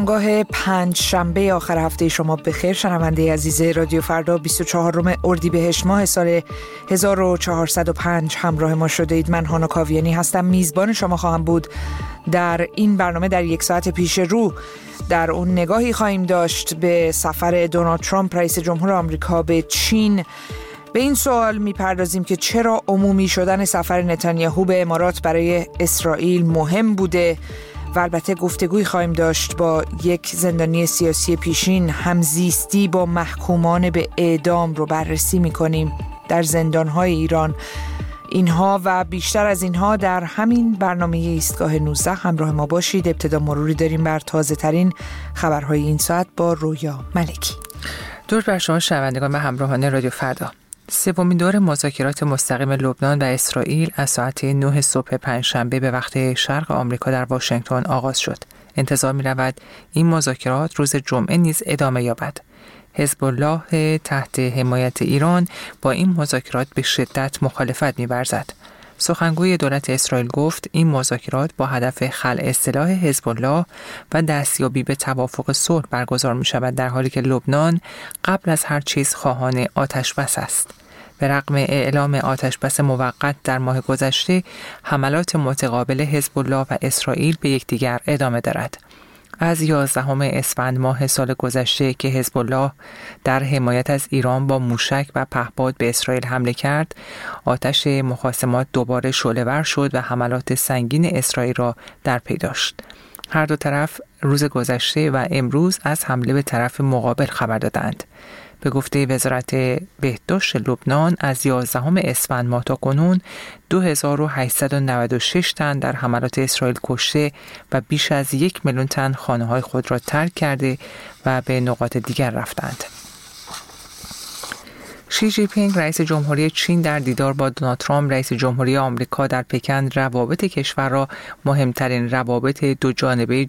گاه پنج شنبه آخر هفته شما بخیر. شنونده عزیز رادیو فردا 24 اردیبهشت ماه سال 1405 همراه ما شده اید. من هانا کاویانی هستم، میزبان شما خواهم بود در این برنامه. در یک ساعت پیش رو در اون نگاهی خواهیم داشت به سفر دونالد ترامپ رئیس جمهور آمریکا به چین. به این سوال میپردازیم که چرا عمومی شدن سفر نتانیاهو به امارات برای اسرائیل مهم بوده و البته گفتگوی خواهیم داشت با یک زندانی سیاسی پیشین. همزیستی با محکومان به اعدام رو بررسی میکنیم در زندانهای ایران. اینها و بیشتر از اینها در همین برنامه ایستگاه 19 همراه ما باشید. ابتدا مروری داریم بر تازه ترین خبرهای این ساعت با رویا ملکی. درود بر شما شنوندگان و همراهان رادیو فردا. سومین دور مذاکرات مستقیم لبنان و اسرائیل از ساعت 9 صبح پنجشنبه به وقت شرق آمریکا در واشنگتن آغاز شد. انتظار می رود این مذاکرات روز جمعه نیز ادامه یابد. حزب الله تحت حمایت ایران با این مذاکرات به شدت مخالفت می ورزد. سخنگوی دولت اسرائیل گفت این مذاکرات با هدف خلع سلاح حزب الله و دستیابی به توافق صلح برگزار می شود، در حالی که لبنان قبل از هر چیز خواهان آتش‌بس است. به رغم اعلام آتش‌بس موقت در ماه گذشته، حملات متقابل حزب الله و اسرائیل به یکدیگر ادامه دارد. از 11 اسفند ماه سال گذشته که حزب الله در حمایت از ایران با موشک و پهپاد به اسرائیل حمله کرد، آتش مخاصمات دوباره شعله‌ور شد و حملات سنگین اسرائیل را در پی داشت. هر دو طرف روز گذشته و امروز از حمله به طرف مقابل خبر دادند. به گفته وزارت بهداشت لبنان از 11 اسفند ماه تا کنون 2896 تن در حملات اسرائیل کشته و بیش از 1 میلیون تن خانه‌های خود را ترک کرده و به نقاط دیگر رفتند. شی جی پینگ رئیس جمهوری چین در دیدار با دونالد ترامپ رئیس جمهوری آمریکا در پکن روابط کشور را مهمترین روابط دو جانبه